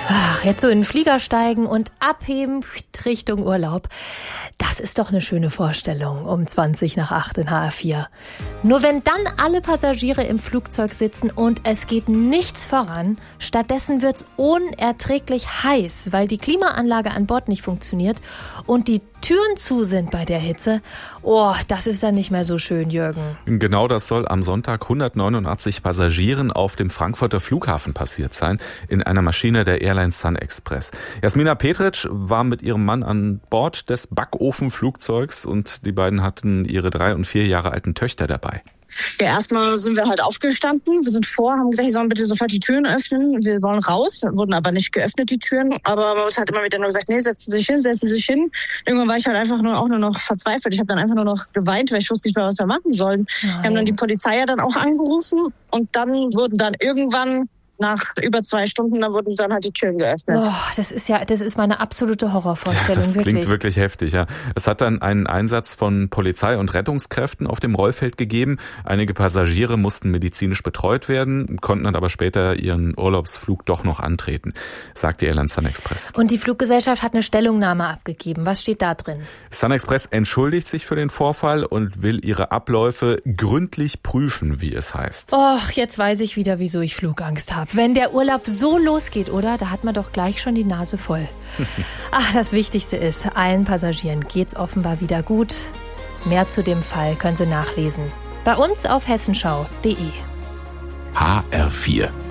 Ach, jetzt so in den Flieger steigen und abheben Richtung Urlaub. Das ist doch eine schöne Vorstellung um 7:20 in HR4. Nur wenn dann alle Passagiere im Flugzeug sitzen und es geht nichts voran, stattdessen wird's unerträglich heiß, weil die Klimaanlage an Bord nicht funktioniert und die Türen zu sind bei der Hitze. Oh, das ist dann nicht mehr so schön, Jürgen. Genau das soll am Sonntag 189 Passagieren auf dem Frankfurter Flughafen passiert sein, in einer Maschine der Airline Sun Express. Jasmina Petric war mit ihrem Mann an Bord des Backofenflugzeugs und die beiden hatten ihre 3 und 4 Jahre alten Töchter dabei. Ja, erstmal sind wir halt aufgestanden. Wir sind haben gesagt, ich soll bitte sofort die Türen öffnen. Wir wollen raus. Wurden aber nicht geöffnet, die Türen. Aber man hat immer wieder nur gesagt, nee, setzen Sie sich hin. Irgendwann war ich halt einfach nur noch verzweifelt. Ich habe dann einfach nur noch geweint, weil ich wusste nicht mehr, was wir machen sollen. Wir haben dann die Polizei ja dann auch angerufen. Und dann wurden dann irgendwann nach über 2 Stunden, dann wurden dann halt die Türen geöffnet. Oh, das ist meine absolute Horrorvorstellung. Das klingt wirklich heftig, ja. Es hat dann einen Einsatz von Polizei und Rettungskräften auf dem Rollfeld gegeben. Einige Passagiere mussten medizinisch betreut werden, konnten dann aber später ihren Urlaubsflug doch noch antreten, sagt die Airline Sun Express. Und die Fluggesellschaft hat eine Stellungnahme abgegeben. Was steht da drin? Sun Express entschuldigt sich für den Vorfall und will ihre Abläufe gründlich prüfen, wie es heißt. Och, jetzt weiß ich wieder, wieso ich Flugangst habe. Wenn der Urlaub so losgeht, oder? Da hat man doch gleich schon die Nase voll. Ach, das Wichtigste ist, allen Passagieren geht's offenbar wieder gut. Mehr zu dem Fall können Sie nachlesen. Bei uns auf hessenschau.de. HR4